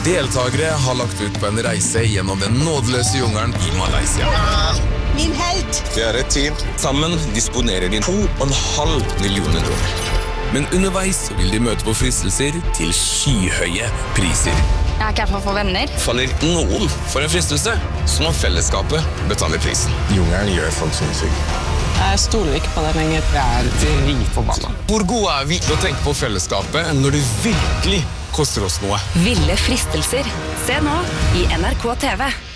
Deltagere har lagt ut på en reise gjennom den nådeløse jungelen i Malaysia. Min helt! Det et team. Sammen disponerer de 2,5 millioner dollar. Men underveis vil de møte på fristelser til skyhøye priser. Jeg ikke her for å få venner. Faller noen for en fristelse, så må fellesskapet betale prisen. Jungelen gjør folk sinnssyke. Jeg stoler ikke på det lenger. Jeg dritforbanna. Hvor gode vi til å tenke på fellesskapet når det virkelig koster oss noe? Ville fristelser. Se nå i NRK TV.